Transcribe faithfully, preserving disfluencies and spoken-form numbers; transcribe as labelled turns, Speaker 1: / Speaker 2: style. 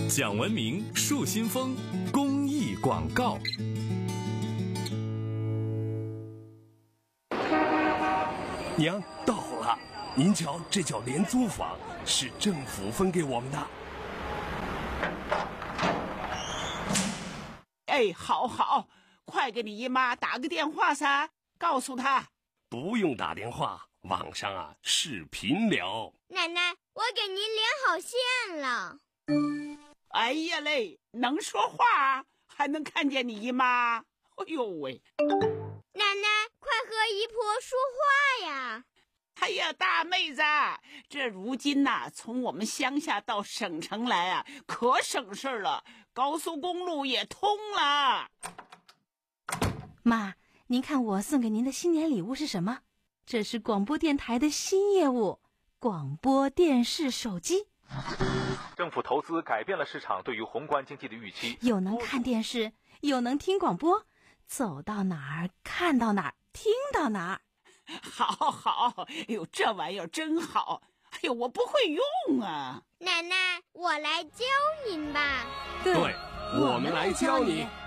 Speaker 1: 讲文明树新风公益广告。
Speaker 2: 娘到了，您瞧，这叫廉租房，是政府分给我们的。
Speaker 3: 哎，好好，快给你姨妈打个电话噻，告诉她。
Speaker 2: 不用打电话，网上啊视频聊。
Speaker 4: 奶奶，我给您连好线了。
Speaker 3: 哎呀嘞，能说话还能看见你姨妈，哎呦喂！
Speaker 4: 奶奶，快和姨婆说话呀！
Speaker 3: 哎呀，大妹子，这如今呐、啊，从我们乡下到省城来啊，可省事了，高速公路也通了。
Speaker 5: 妈，您看我送给您的新年礼物是什么？这是广播电台的新业务——广播电视手机。
Speaker 6: 政府投资改变了市场对于宏观经济的预期，
Speaker 5: 又能看电视，又能听广播，走到哪儿看到哪儿，听到哪儿。
Speaker 3: 好好，哎呦，这玩意儿真好！哎呦，我不会用啊。
Speaker 4: 奶奶，我来教您吧。
Speaker 2: 对，我们来教你。